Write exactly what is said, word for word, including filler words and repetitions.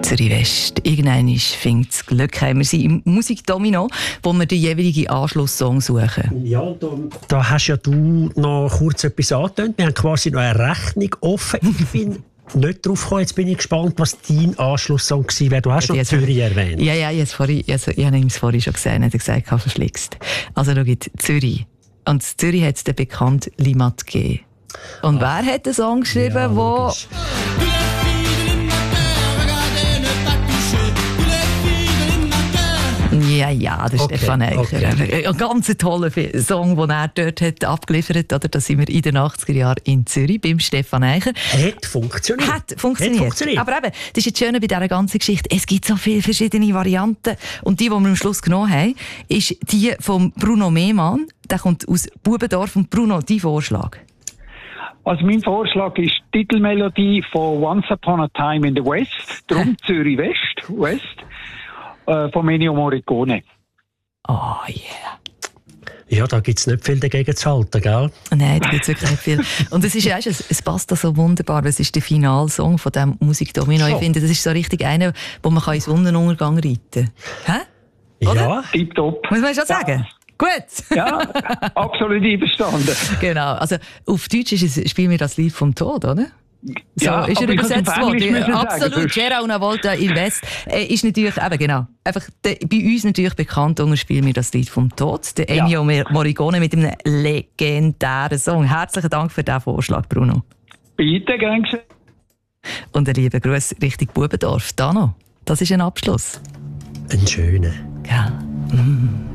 Zürich West. Irgendwann findet das Glück. Wir sind im Musikdomino, wo wir den jeweiligen Anschlusssong suchen. Ja, da, da hast ja du noch kurz etwas angetönt. Wir haben quasi noch eine Rechnung offen. Ich bin nicht drauf gekommen. Jetzt bin ich gespannt, was dein Anschlusssong war. Du hast schon Zürich erwähnt. Ja, ja, ich, vorhin, also, ich habe es vorhin schon gesehen. Ich habe gesagt, verschlickst. Also schau, Zürich. Und in Zürich hat es den bekannten Limat gegeben. Und ah. wer hat den Song geschrieben, ja, wo... Ja, ja, das ist okay, Stefan Eicher. Okay. Ein ganz toller Song, den er dort hat abgeliefert hat. Da sind wir in den achtziger Jahren in Zürich beim Stefan Eicher. Hat funktioniert. Hat funktioniert. Hat funktioniert. Aber eben, das ist jetzt schön bei dieser ganzen Geschichte. Es gibt so viele verschiedene Varianten. Und die, die wir am Schluss genommen haben, ist die von Bruno Mehmann. Der kommt aus Bubendorf. Und Bruno, dein Vorschlag? Also mein Vorschlag ist die Titelmelodie von Once Upon a Time in the West. Drum Zürich West. West. Von Ennio Morricone. Oh yeah. Ja, da gibt es nicht viel dagegen zu halten, gell? Nein, da gibt es wirklich nicht viel. Und es, ist, weißt, es, es passt da so wunderbar, weil es ist der Finalsong von diesem Musikdomino. Ich finde, das ist so richtig einer, wo man in den Sonnenuntergang reiten kann. Hä? Oder? Ja. Tipptopp. Muss man schon sagen? Ja. Gut. Ja, absolut einverstanden. Genau. Also, auf Deutsch ist es, spielen wir das Lied vom Tod, oder? So, ja, ist er übersetzt worden. Absolut, C'era una volta il West. Äh, ist natürlich, eben genau, einfach de, bei uns natürlich bekannt, und spielen wir das Lied vom Tod. Der Ennio ja. Morricone mit einem legendären Song. Herzlichen Dank für diesen Vorschlag, Bruno. Bitte, gern geschehen. Und einen lieben Gruß Richtung Bubendorf. Dano, das ist ein Abschluss. Ein schöner. Ja. Mm.